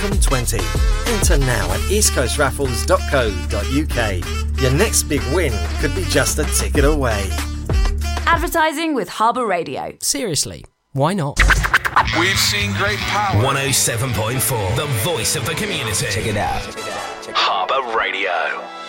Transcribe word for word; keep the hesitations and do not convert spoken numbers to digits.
welcome twenty. Enter now at east coast raffles dot co dot uk. Your next big win could be just a ticket away. Advertising with Harbour Radio. Seriously, why not? We've seen great power. one oh seven point four, the voice of the community. Check it out. Harbour Radio.